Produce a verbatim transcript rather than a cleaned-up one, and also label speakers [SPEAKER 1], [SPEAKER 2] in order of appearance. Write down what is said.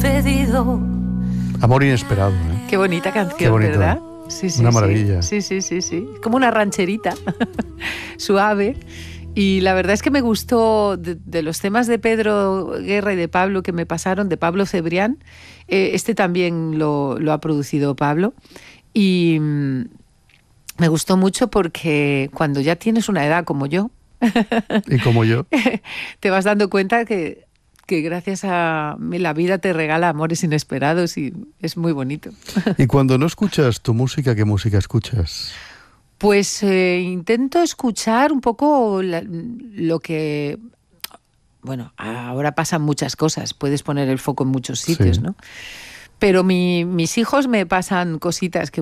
[SPEAKER 1] pedido.
[SPEAKER 2] Amor inesperado, ¿eh?
[SPEAKER 1] Qué bonita canción,
[SPEAKER 2] Qué bonito.
[SPEAKER 1] ¿verdad? Sí, sí,
[SPEAKER 2] Una
[SPEAKER 1] sí.
[SPEAKER 2] maravilla.
[SPEAKER 1] Sí, sí, sí, sí. Como una rancherita suave. Y la verdad es que me gustó de, de los temas de Pedro Guerra y de Pablo que me pasaron, de Pablo Cebrián. Eh, este también lo, lo ha producido Pablo. Y mm, me gustó mucho porque cuando ya tienes una edad como yo,
[SPEAKER 2] Y como yo.
[SPEAKER 1] te vas dando cuenta que, que gracias a mí la vida te regala amores inesperados y es muy bonito.
[SPEAKER 2] Y cuando no escuchas tu música, ¿qué música escuchas?
[SPEAKER 1] Pues eh, intento escuchar un poco la- lo que... Bueno, ahora pasan muchas cosas, puedes poner el foco en muchos sitios,
[SPEAKER 2] Sí.
[SPEAKER 1] ¿no? Pero mi- mis hijos me pasan cositas que